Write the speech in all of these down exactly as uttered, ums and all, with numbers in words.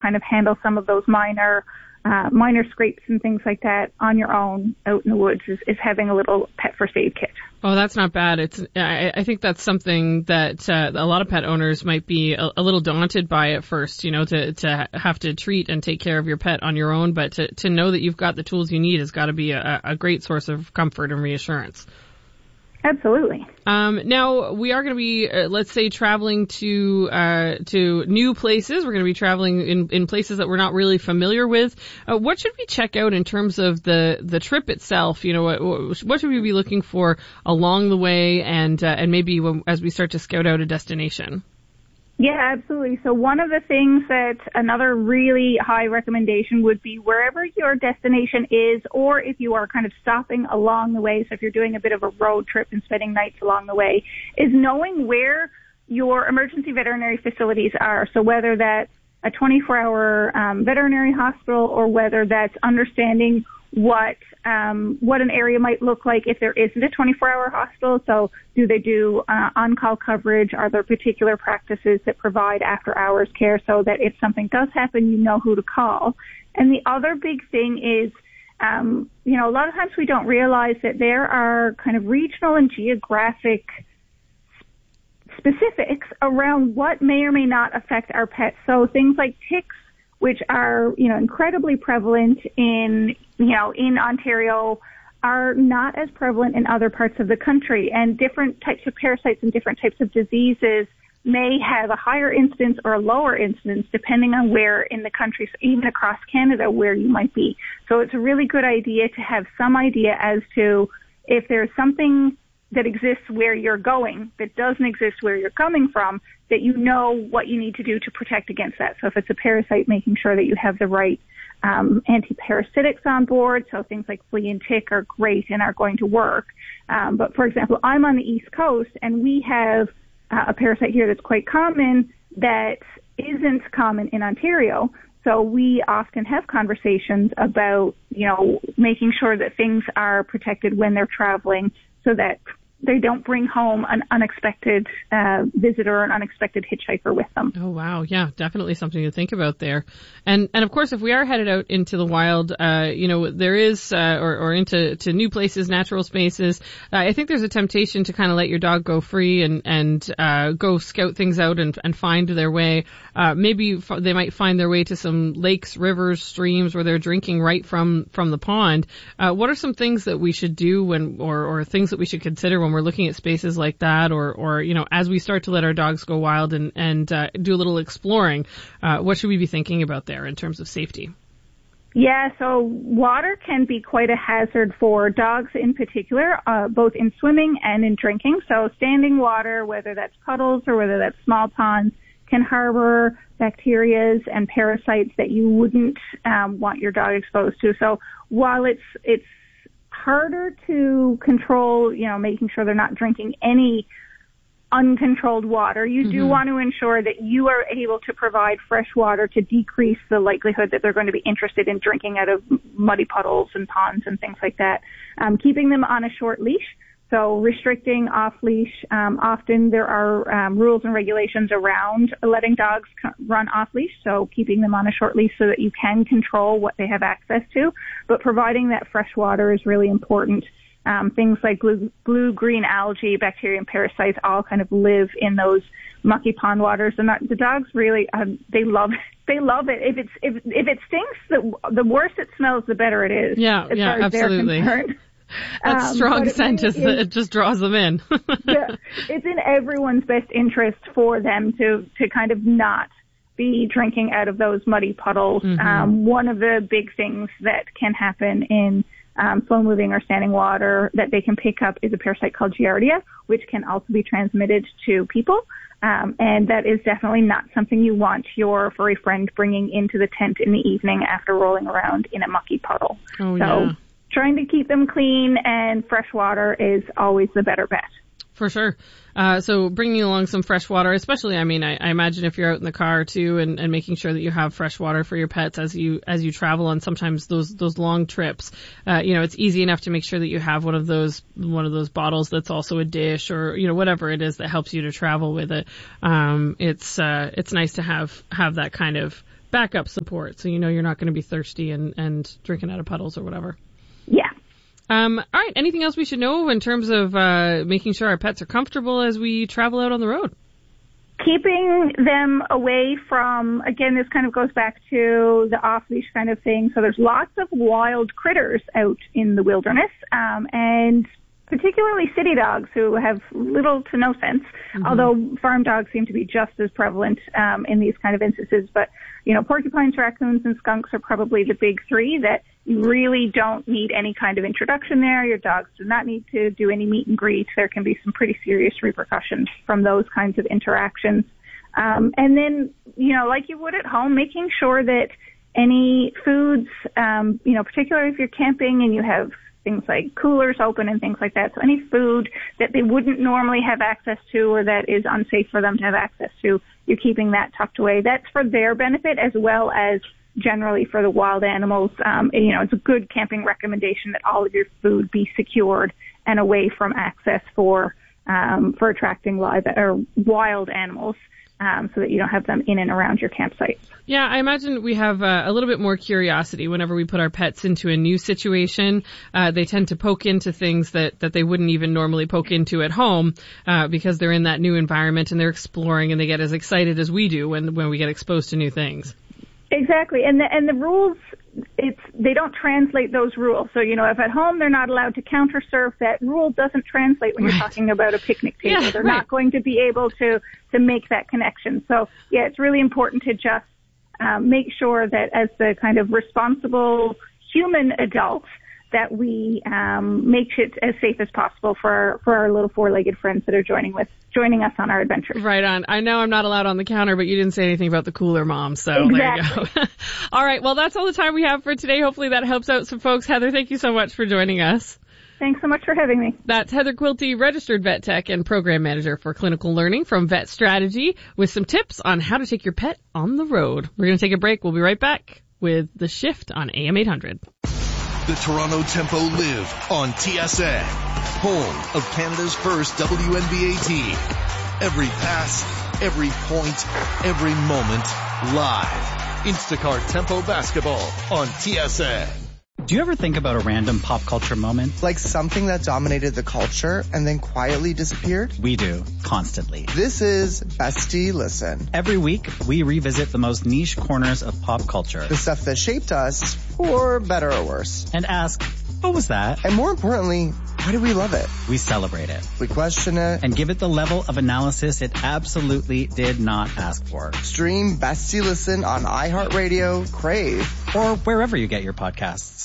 kind of handle some of those minor uh, minor scrapes and things like that on your own out in the woods is, is having a little pet first aid kit. Oh, that's not bad. It's I, I think that's something that uh, a lot of pet owners might be a, a little daunted by at first, you know, to, to have to treat and take care of your pet on your own. But to, to know that you've got the tools you need has got to be a, a great source of comfort and reassurance. Absolutely. Um, now we are going to be, uh, let's say, traveling to uh, to new places. We're going to be traveling in, in places that we're not really familiar with. Uh, what should we check out in terms of the, the trip itself? You know, what, what should we be looking for along the way, and uh, and maybe when, as we start to scout out a destination? Yeah, absolutely. So one of the things that another really high recommendation would be wherever your destination is, or if you are kind of stopping along the way, so if you're doing a bit of a road trip and spending nights along the way, is knowing where your emergency veterinary facilities are. So whether that's a twenty-four hour um, veterinary hospital, or whether that's understanding what um, what an area might look like if there isn't a twenty-four hour hospital. So do they do uh, on-call coverage? Are there particular practices that provide after-hours care so that if something does happen, you know who to call? And the other big thing is, um, you know, a lot of times we don't realize that there are kind of regional and geographic specifics around what may or may not affect our pets. So things like ticks, which are, you know, incredibly prevalent in, you know, in Ontario, are not as prevalent in other parts of the country. And different types of parasites and different types of diseases may have a higher incidence or a lower incidence depending on where in the country, so even across Canada, where you might be. So it's a really good idea to have some idea as to if there's something that exists where you're going that doesn't exist where you're coming from, that you know what you need to do to protect against that. So if it's a parasite, making sure that you have the right um, anti-parasitics on board. So things like flea and tick are great and are going to work. Um, but for example, I'm on the East Coast, and we have uh, a parasite here that's quite common that isn't common in Ontario. So we often have conversations about, you know, making sure that things are protected when they're traveling, so that they don't bring home an unexpected uh, visitor or an unexpected hitchhiker with them. Oh, wow. Yeah, definitely something to think about there. And, and of course, if we are headed out into the wild, uh, you know, there is, uh, or, or into to new places, natural spaces, uh, I think there's a temptation to kind of let your dog go free and, and uh, go scout things out and, and find their way. Uh, maybe f- they might find their way to some lakes, rivers, streams where they're drinking right from, from the pond. Uh, what are some things that we should do when, or, or things that we should consider when we're looking at spaces like that, or, or, you know, as we start to let our dogs go wild and, and, uh, do a little exploring, uh, what should we be thinking about there in terms of safety? Yeah, so water can be quite a hazard for dogs in particular, uh, both in swimming and in drinking. So standing water, whether that's puddles or whether that's small ponds, can harbor bacterias and parasites that you wouldn't um, want your dog exposed to. So while it's, it's, harder to control, you know, making sure they're not drinking any uncontrolled water, you mm-hmm. do want to ensure that you are able to provide fresh water to decrease the likelihood that they're going to be interested in drinking out of muddy puddles and ponds and things like that. Um, keeping them on a short leash, so restricting off-leash. Um, often there are um, rules and regulations around letting dogs run off-leash, so keeping them on a short leash so that you can control what they have access to. But providing that fresh water is really important. Um, things like blue, blue-green algae, bacteria, and parasites all kind of live in those mucky pond waters, and the dogs really um, they love they love it. If it's if if it stinks, the the worse it smells, the better it is. Yeah, as yeah, far as absolutely. They're concerned. That um, strong scent it, is, it just draws them in. Yeah, it's in everyone's best interest for them to to kind of not be drinking out of those muddy puddles. Mm-hmm. Um, one of the big things that can happen in um, slow-moving or standing water that they can pick up is a parasite called Giardia, which can also be transmitted to people. Um, and that is definitely not something you want your furry friend bringing into the tent in the evening after rolling around in a mucky puddle. Oh, so yeah. Trying to keep them clean and fresh water is always the better bet. For sure. Uh, so bringing along some fresh water, especially, I mean, I, I imagine if you're out in the car too, and, and making sure that you have fresh water for your pets as you, as you travel on sometimes those, those long trips. Uh, you know, it's easy enough to make sure that you have one of those, one of those bottles that's also a dish or, you know, whatever it is that helps you to travel with it. Um, it's, uh, it's nice to have, have that kind of backup support, so you know you're not going to be thirsty and, and drinking out of puddles or whatever. Yeah. Um, all right. Anything else we should know in terms of uh, making sure our pets are comfortable as we travel out on the road? Keeping them away from, again, this kind of goes back to the off-leash kind of thing. So there's lots of wild critters out in the wilderness, um, and particularly city dogs who have little to no sense, mm-hmm. although farm dogs seem to be just as prevalent um, in these kind of instances. But, you know, porcupines, raccoons, and skunks are probably the big three that you really don't need any kind of introduction there. Your dogs do not need to do any meet and greet. There can be some pretty serious repercussions from those kinds of interactions. Um, and then, you know, like you would at home, making sure that any foods, um, you know, particularly if you're camping and you have things like coolers open and things like that. So any food that they wouldn't normally have access to or that is unsafe for them to have access to, you're keeping that tucked away. That's for their benefit as well as generally for the wild animals. Um, you know, it's a good camping recommendation that all of your food be secured and away from access for um, for attracting live or wild animals. Um, so that you don't have them in and around your campsite. Yeah, I imagine we have uh, a little bit more curiosity whenever we put our pets into a new situation. Uh, they tend to poke into things that, that they wouldn't even normally poke into at home uh, because they're in that new environment and they're exploring and they get as excited as we do when, when we get exposed to new things. Exactly, and the and the rules, it's they don't translate those rules. So, you know, if at home they're not allowed to counter surf, that rule doesn't translate when right. you're talking about a picnic table. Yeah, they're right. not going to be able to, to make that connection. So, yeah, it's really important to just um, make sure that as the kind of responsible human adults, that we um, make it as safe as possible for our, for our little four-legged friends that are joining with joining us on our adventures. Right on. I know I'm not allowed on the counter, but you didn't say anything about the cooler, Mom, so exactly. There you go. All right, well, that's all the time we have for today. Hopefully that helps out some folks. Heather, thank you so much for joining us. Thanks so much for having me. That's Heather Quilty, registered vet tech and program manager for clinical learning from Vet Strategy, with some tips on how to take your pet on the road. We're going to take a break. We'll be right back with The Shift on A M eight hundred. The Toronto Tempo live on T S N, home of Canada's first W N B A team. Every pass, every point, every moment, live. Instacart Tempo Basketball on T S N. Do you ever think about a random pop culture moment? Like something that dominated the culture and then quietly disappeared? We do, constantly. This is Bestie Listen. Every week, we revisit the most niche corners of pop culture. The stuff that shaped us, for better or worse. And ask, what was that? And more importantly, why do we love it? We celebrate it. We question it. And give it the level of analysis it absolutely did not ask for. Stream Bestie Listen on iHeartRadio, Crave, or wherever you get your podcasts.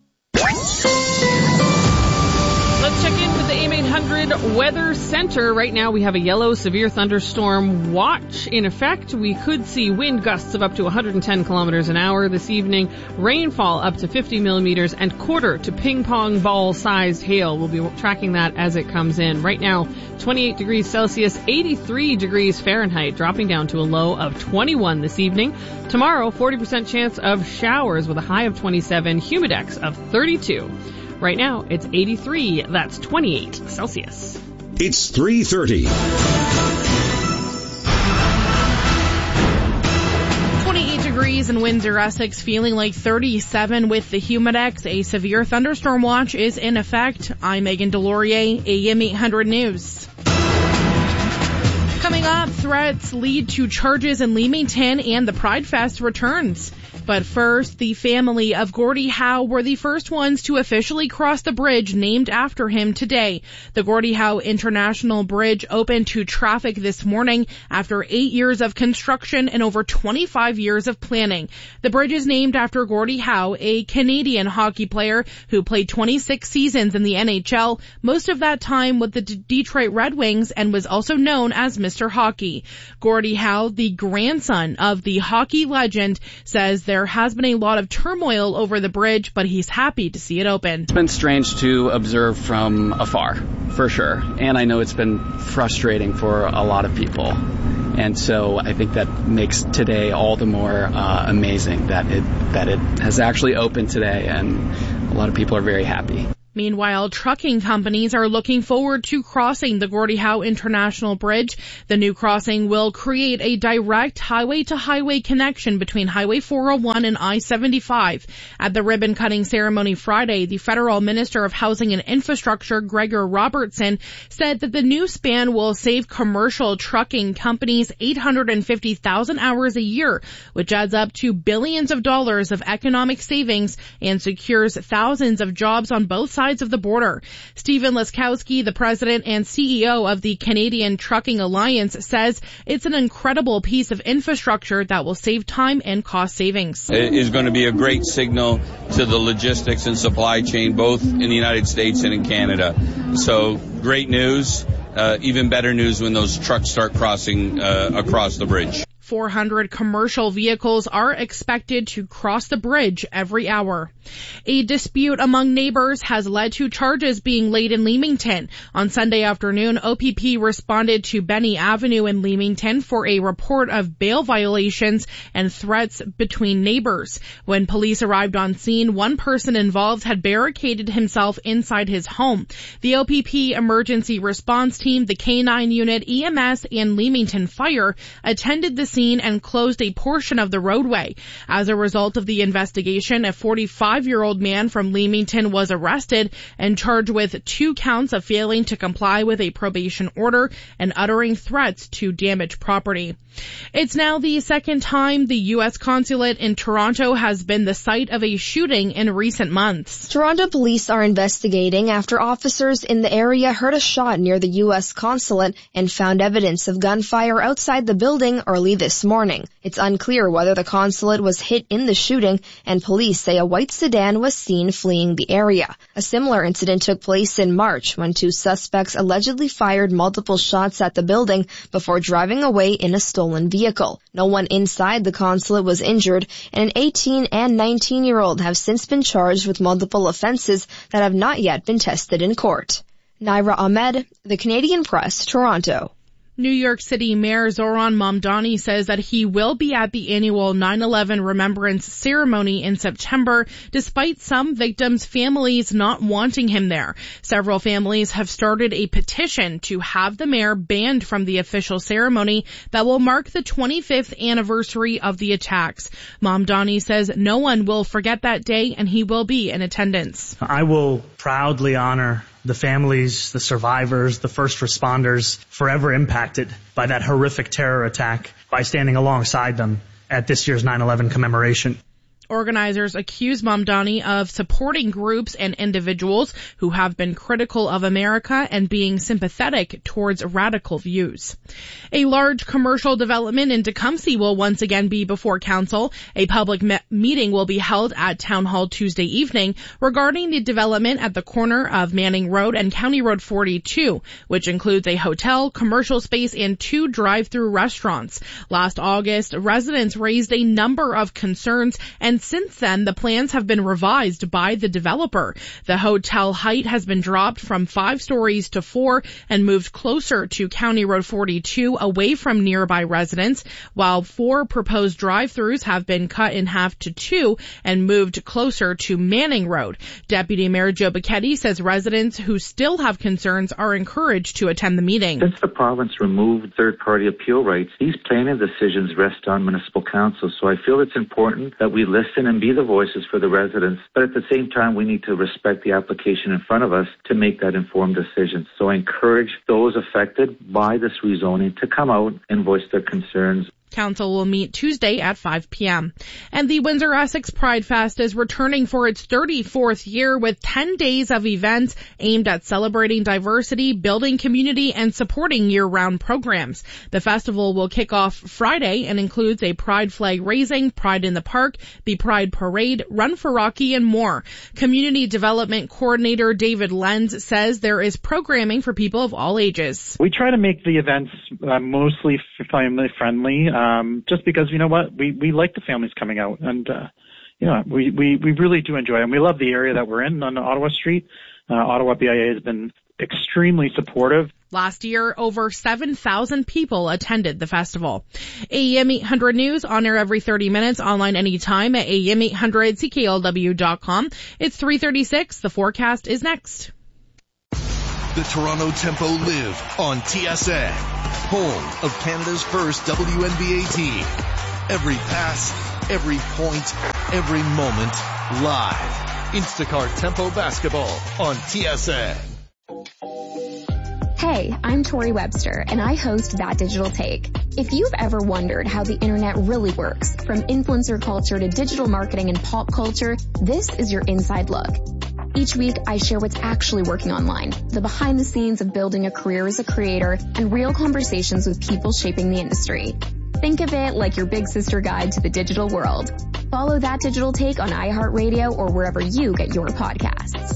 Let's check in with the A M eight hundred Weather Center. Right now we have a yellow severe thunderstorm watch in effect. We could see wind gusts of up to one hundred ten kilometers an hour this evening, rainfall up to fifty millimeters, and quarter to ping pong ball sized hail. We'll be tracking that as it comes in. Right now, twenty-eight degrees Celsius, eighty-three degrees Fahrenheit, dropping down to a low of twenty-one this evening. Tomorrow, forty percent chance of showers with a high of twenty-seven, humidex of thirty-two. Right now, it's eighty-three. That's twenty-eight Celsius. It's three thirty. twenty-eight degrees in Windsor, Essex, feeling like thirty-seven with the humidex. A severe thunderstorm watch is in effect. I'm Megan Delorier, A M eight hundred News. Coming up, threats lead to charges in Leamington and the Pride Fest returns. But first, the family of Gordie Howe were the first ones to officially cross the bridge named after him today. The Gordie Howe International Bridge opened to traffic this morning after eight years of construction and over twenty-five years of planning. The bridge is named after Gordie Howe, a Canadian hockey player who played twenty-six seasons in the N H L, most of that time with the D- Detroit Red Wings, and was also known as Mister Hockey. Gordie Howe, the grandson of the hockey legend, says there has been a lot of turmoil over the bridge, but he's happy to see it open. It's been strange to observe from afar, for sure. And I know it's been frustrating for a lot of people. And so I think that makes today all the more uh, amazing that it that it has actually opened today, and a lot of people are very happy. Meanwhile, trucking companies are looking forward to crossing the Gordie Howe International Bridge. The new crossing will create a direct highway-to-highway connection between Highway four oh one and I seventy-five. At the ribbon-cutting ceremony Friday, the Federal Minister of Housing and Infrastructure, Gregor Robertson, said that the new span will save commercial trucking companies eight hundred fifty thousand hours a year, which adds up to billions of dollars of economic savings and secures thousands of jobs on both sides of the border. Stephen Laskowski, the president and C E O of the Canadian Trucking Alliance, says it's an incredible piece of infrastructure that will save time and cost savings. It is going to be a great signal to the logistics and supply chain, both in the United States and in Canada. So great news, uh, even better news when those trucks start crossing uh, across the bridge. four hundred commercial vehicles are expected to cross the bridge every hour. A dispute among neighbors has led to charges being laid in Leamington. On Sunday afternoon, O P P responded to Benny Avenue in Leamington for a report of bail violations and threats between neighbors. When police arrived on scene, one person involved had barricaded himself inside his home. The O P P emergency response team, the K nine unit, E M S, and Leamington Fire attended the scene and closed a portion of the roadway. As a result of the investigation, a forty-five-year-old man from Leamington was arrested and charged with two counts of failing to comply with a probation order and uttering threats to damage property. It's now the second time the U S consulate in Toronto has been the site of a shooting in recent months. Toronto police are investigating after officers in the area heard a shot near the U S consulate and found evidence of gunfire outside the building early this morning. It's unclear whether the consulate was hit in the shooting, and police say a white sedan was seen fleeing the area. A similar incident took place in March when two suspects allegedly fired multiple shots at the building before driving away in a stolen vehicle. No one inside the consulate was injured, and an eighteen and nineteen-year-old have since been charged with multiple offenses that have not yet been tested in court. Naira Ahmed, The Canadian Press, Toronto. New York City Mayor Zohran Mamdani says that he will be at the annual nine eleven Remembrance Ceremony in September, despite some victims' families not wanting him there. Several families have started a petition to have the mayor banned from the official ceremony that will mark the twenty-fifth anniversary of the attacks. Mamdani says no one will forget that day and he will be in attendance. I will proudly honor the families, the survivors, the first responders forever impacted by that horrific terror attack by standing alongside them at this year's nine eleven commemoration. Organizers accuse Mamdani of supporting groups and individuals who have been critical of America and being sympathetic towards radical views. A large commercial development in Tecumseh will once again be before council. A public me- meeting will be held at Town Hall Tuesday evening regarding the development at the corner of Manning Road and County Road forty-two, which includes a hotel, commercial space, and two drive-through restaurants. Last August, residents raised a number of concerns, and since then, the plans have been revised by the developer. The hotel height has been dropped from five stories to four and moved closer to County Road forty-two, away from nearby residents, while four proposed drive-throughs have been cut in half to two and moved closer to Manning Road. Deputy Mayor Joe Bacchetti says residents who still have concerns are encouraged to attend the meeting. Since the province removed third-party appeal rights, these planning decisions rest on municipal council, so I feel it's important that we listen and be the voices for the residents, but at the same time we need to respect the application in front of us to make that informed decision. So I encourage those affected by this rezoning to come out and voice their concerns. Council will meet Tuesday at five p.m. And the Windsor-Essex Pride Fest is returning for its thirty-fourth year with ten days of events aimed at celebrating diversity, building community, and supporting year-round programs. The festival will kick off Friday and includes a Pride flag raising, Pride in the Park, the Pride Parade, Run for Rocky, and more. Community Development Coordinator David Lenz says there is programming for people of all ages. We try to make the events uh, mostly family-friendly. Um, just because, you know what, we, we like the families coming out, and, uh, you know, we, we, we really do enjoy it. And we love the area that we're in on Ottawa Street. Uh, Ottawa B I A has been extremely supportive. Last year, over seven thousand people attended the festival. A M eight hundred News on air every thirty minutes, online anytime at A M eight hundred C K L W dot com. It's three thirty-six. The forecast is next. The Toronto Tempo live on T S N, home of Canada's first W N B A team. Every pass, every point, every moment, live. Instacart Tempo Basketball on T S N. Hey, I'm Tori Webster, and I host That Digital Take. If you've ever wondered how the internet really works, from influencer culture to digital marketing and pop culture, this is your inside look. Each week, I share what's actually working online, the behind the scenes of building a career as a creator, and real conversations with people shaping the industry. Think of it like your big sister guide to the digital world. Follow That Digital Take on iHeartRadio or wherever you get your podcasts.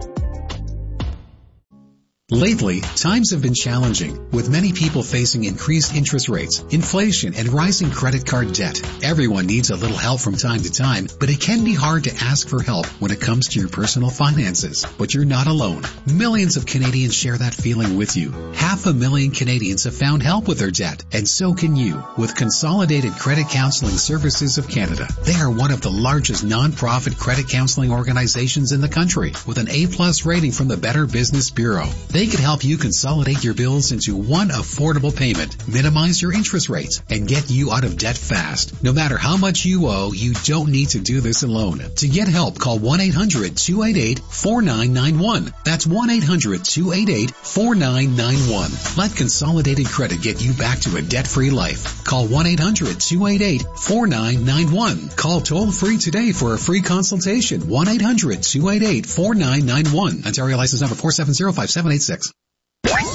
Lately, times have been challenging, with many people facing increased interest rates, inflation, and rising credit card debt. Everyone needs a little help from time to time, but it can be hard to ask for help when it comes to your personal finances. But you're not alone. Millions of Canadians share that feeling with you. Half a million Canadians have found help with their debt, and so can you, with Consolidated Credit Counseling Services of Canada. They are one of the largest non-profit credit counseling organizations in the country, with an A-plus rating from the Better Business Bureau. They can help you consolidate your bills into one affordable payment, minimize your interest rates, and get you out of debt fast. No matter how much you owe, you don't need to do this alone. To get help, call one eight hundred two eight eight four nine nine one. That's one eight hundred two eight eight four nine nine one. Let Consolidated Credit get you back to a debt-free life. Call one eight hundred two eight eight four nine nine one. Call toll-free today for a free consultation. one eight hundred two eight eight four nine nine one. Ontario license number four seven zero five seven eight six.